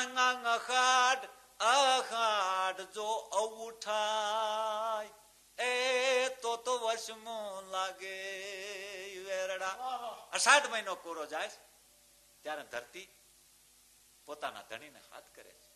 અખાડ અખાડ જો અવઠાય એ તો વશમું લાગે વેરડા. અષાઢ મહિનો પૂરો જાય ત્યારે ધરતી પોતાના ધણીને હાથ કરે છે.